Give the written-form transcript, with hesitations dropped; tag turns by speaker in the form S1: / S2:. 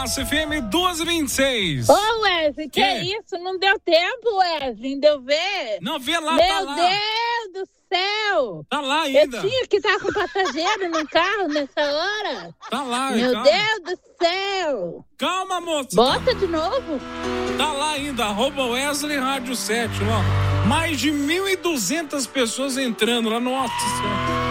S1: Massa FM 12h26.
S2: Ô, Wesley, que isso? Não deu tempo, Wesley, de eu ver?
S1: Não, vê lá,
S2: Meu
S1: tá lá.
S2: Deus do céu.
S1: Tá lá ainda.
S2: Eu tinha que estar com passageiro no carro nessa hora.
S1: Tá lá,
S2: Meu
S1: calma.
S2: Deus do céu.
S1: Calma, moça.
S2: Bota de novo.
S1: Tá lá ainda, @Wesley Rádio 7, ó. Mais de 1.200 pessoas entrando lá, nossa senhora.